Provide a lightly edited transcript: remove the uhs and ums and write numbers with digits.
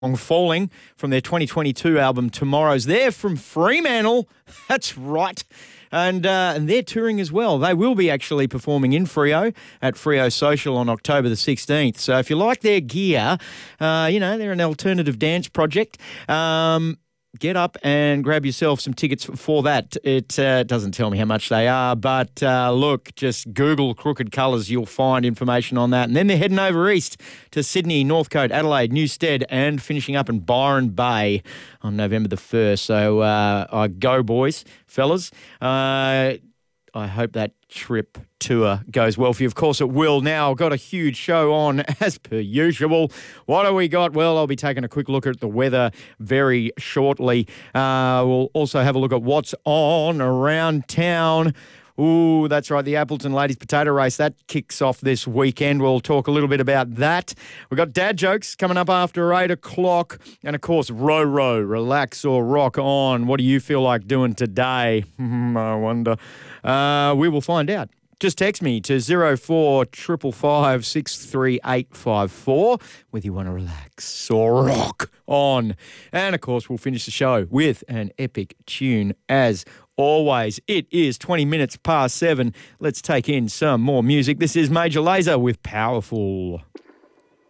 Falling from their 2022 album Tomorrow's. They're from Fremantle. That's right. And they're touring as well. They will be actually performing in Freo at Freo Social on October the 16th. So if you like their gear, they're an alternative dance project. Get up and grab yourself some tickets for that. It doesn't tell me how much they are, but look, just Google Crooked Colours. You'll find information on that. And then they're heading over east to Sydney, Northcote, Adelaide, Newstead, and finishing up in Byron Bay on November the 1st. So go, boys, fellas. I hope that trip tour goes well for you. Of course it will. Now, I've got a huge show on as per usual. What do we got? Well, I'll be taking a quick look at the weather very shortly. We'll also have a look at what's on around town. Ooh, that's right, the Appleton Ladies Potato Race. That kicks off this weekend. We'll talk a little bit about that. We've got dad jokes coming up after 8 o'clock. And, of course, row, relax or rock on. What do you feel like doing today? I wonder. We will find out. Just text me to 0455 63854 whether you want to relax or rock on. And, of course, we'll finish the show with an epic tune as always. It is 20 minutes past 7. Let's take in some more music. This is Major Lazer with Powerful.